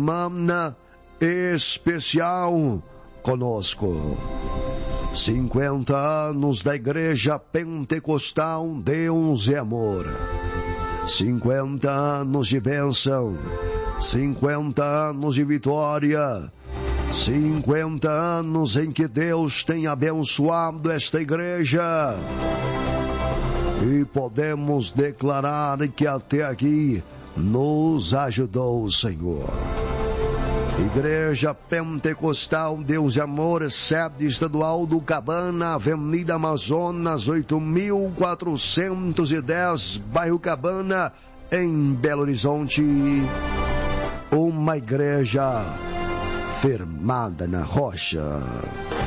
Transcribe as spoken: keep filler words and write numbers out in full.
Semana especial conosco. cinquenta anos da Igreja Pentecostal Deus é Amor. cinquenta anos de bênção. cinquenta anos de vitória. cinquenta anos em que Deus tem abençoado esta igreja. E podemos declarar que até aqui nos ajudou o Senhor. Igreja Pentecostal Deus de Amor, sede estadual do Cabana, Avenida Amazonas, oito mil quatrocentos e dez, bairro Cabana, em Belo Horizonte. Uma igreja firmada na rocha.